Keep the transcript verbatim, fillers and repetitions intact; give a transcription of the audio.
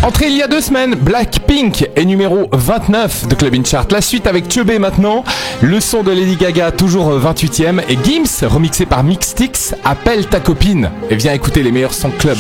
Entré il y a deux semaines, Blackpink est numéro vingt-neuf de Club in Chart. La suite avec Chubby maintenant, le son de Lady Gaga toujours vingt-huitième et Gims remixé par Mixtix, Appelle ta copine et viens écouter les meilleurs sons club.